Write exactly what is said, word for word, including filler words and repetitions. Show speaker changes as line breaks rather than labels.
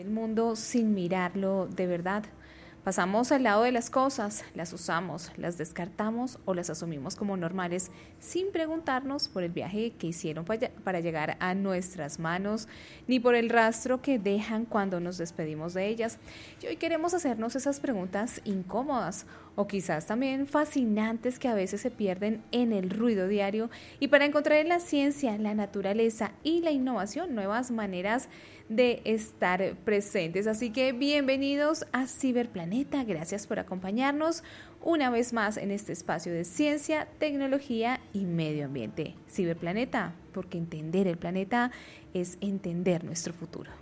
el mundo sin mirarlo de verdad. Pasamos al lado de las cosas, las usamos, las descartamos o las asumimos como normales sin preguntarnos por el viaje que hicieron para llegar a nuestras manos ni por el rastro que dejan cuando nos despedimos de ellas. Y hoy queremos hacernos esas preguntas incómodas o quizás también fascinantes que a veces se pierden en el ruido diario, y para encontrar en la ciencia, la naturaleza y la innovación nuevas maneras de estar presentes. Así que bienvenidos a Ciberplaneta, gracias por acompañarnos una vez más en este espacio de ciencia, tecnología y medio ambiente. Ciberplaneta, porque entender el planeta es entender nuestro futuro.